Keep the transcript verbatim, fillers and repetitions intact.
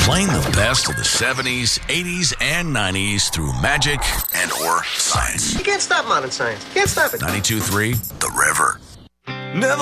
Playing the best of the seventies, eighties, and nineties through magic and or science. You can't stop modern science. You can't stop it. ninety-two point three The River. Never